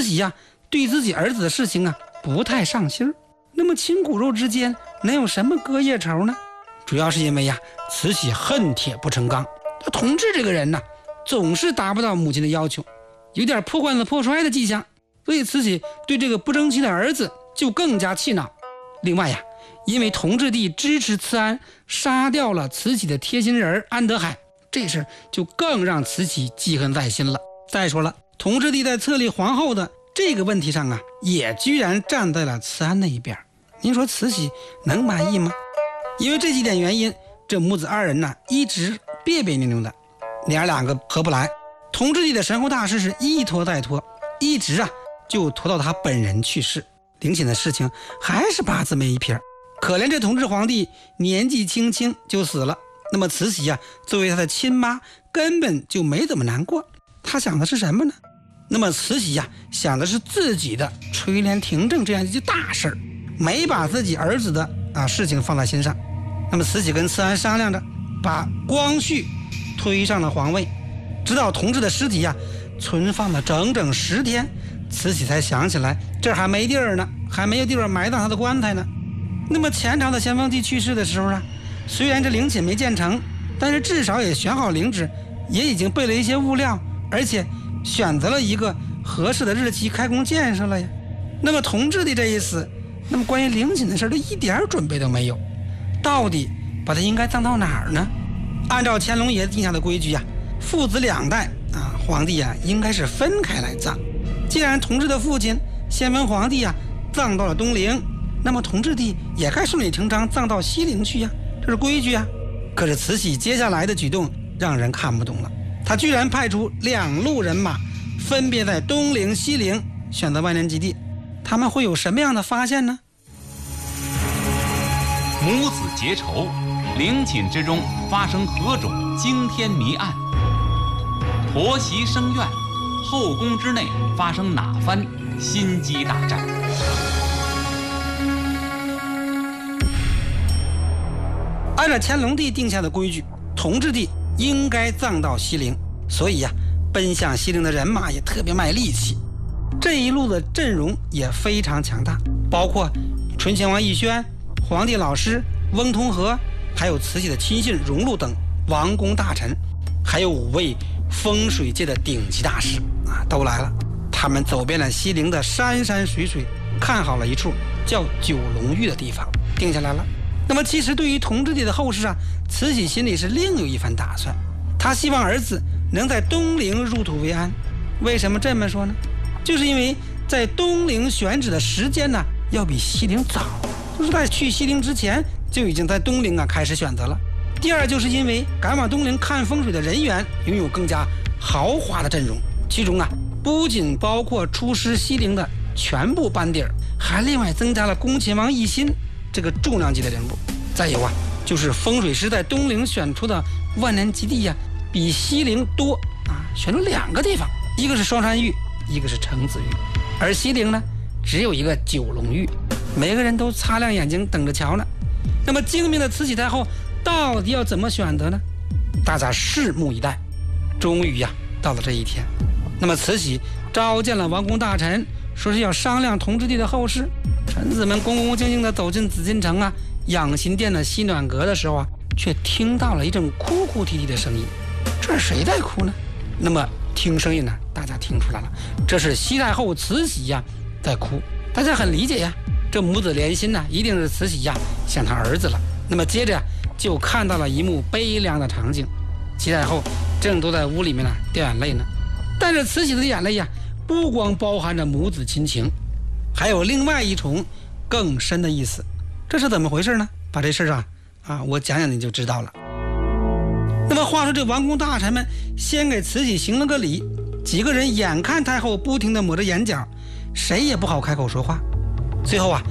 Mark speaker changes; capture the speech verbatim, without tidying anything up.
Speaker 1: 禧呀、啊、对自己儿子的事情啊不太上心，那么亲骨肉之间能有什么隔夜仇呢？主要是因为呀、啊、慈禧恨铁不成钢，他同治这个人呢、啊、总是达不到母亲的要求，有点破罐子破摔的迹象，所以慈禧对这个不争气的儿子就更加气恼。另外呀，因为同治帝支持慈安杀掉了慈禧的贴心人安德海，这事就更让慈禧记恨在心了。再说了，同治帝在册立皇后的这个问题上啊，也居然站在了慈安那一边，您说慈禧能满意吗？因为这几点原因，这母子二人呢一直别别扭扭的，娘两个合不来。同治帝的身后大事是一拖再拖，一直啊就拖到他本人去世，陵寝的事情还是八字没一撇。可怜这同治皇帝年纪轻轻就死了，那么慈禧啊作为他的亲妈根本就没怎么难过。他想的是什么呢？那么慈禧呀、啊、想的是自己的垂帘听政这样一件大事儿，没把自己儿子的啊事情放在心上。那么慈禧跟慈安商量着，把光绪推上了皇位，直到同治的尸体呀、啊、存放了整整十天，慈禧才想起来这还没地儿呢，还没有地方埋葬他的棺材呢。那么前朝的咸丰帝去世的时候啊，虽然这陵寝没建成，但是至少也选好陵址，也已经备了一些物料，而且选择了一个合适的日期开工建设了呀。那么同治帝这一死，那么关于陵寝的事都一点准备都没有，到底把他应该葬到哪儿呢？按照乾隆爷定下的规矩啊，父子两代啊，皇帝啊应该是分开来葬。既然同治的父亲咸丰皇帝啊葬到了东陵，那么同治帝也该顺理成章葬到西陵去呀、啊，这是规矩啊。可是慈禧接下来的举动让人看不懂了，他居然派出两路人马，分别在东陵、西陵选择万年基地，他们会有什么样的发现呢？
Speaker 2: 母子结仇，陵寝之中发生何种惊天谜案？婆媳生怨，后宫之内发生哪番心机大战？
Speaker 1: 按照乾隆帝定下的规矩，同治帝应该葬到西陵，所以呀、啊，奔向西陵的人马也特别卖力气。这一路的阵容也非常强大，包括醇亲王奕轩、皇帝老师翁同龢，还有慈禧的亲信荣禄等王公大臣，还有五位风水界的顶级大师啊，都来了。他们走遍了西陵的山山水水，看好了一处叫九龙峪的地方，定下来了。那么其实对于同治帝的后事啊，慈禧心里是另有一番打算，他希望儿子能在东陵入土为安。为什么这么说呢？就是因为在东陵选址的时间呢要比西陵早，就是在去西陵之前就已经在东陵啊开始选择了。第二，就是因为赶往东陵看风水的人员拥有更加豪华的阵容，其中啊不仅包括出师西陵的全部班底儿，还另外增加了恭亲王奕欣这个重量级的人物。再有啊，就是风水师在东陵选出的万年基地呀、啊，比西陵多啊，选出两个地方，一个是双山峪，一个是程子峪，而西陵呢只有一个九龙峪，每个人都擦亮眼睛等着瞧呢。那么精明的慈禧太后到底要怎么选择呢？大家拭目以待。终于呀、啊，到了这一天，那么慈禧召见了王公大臣，说是要商量同治帝的后事。臣子们恭恭敬敬地走进紫禁城啊养心殿的西暖阁的时候啊，却听到了一阵哭哭啼啼的声音。这是谁在哭呢？那么听声音呢，大家听出来了，这是西太后慈禧呀、啊、在哭。大家很理解呀，这母子连心呢，一定是慈禧呀想他儿子了。那么接着就看到了一幕悲凉的场景，西太后正都在屋里面呢掉眼泪呢。但是慈禧的眼泪呀，不光包含着母子亲情，还有另外一重更深的意思。这是怎么回事呢？把这事啊啊我讲讲你就知道了。那么话说这王公大臣们先给慈禧行了个礼，几个人眼看太后不停地抹着眼角，谁也不好开口说话。最后啊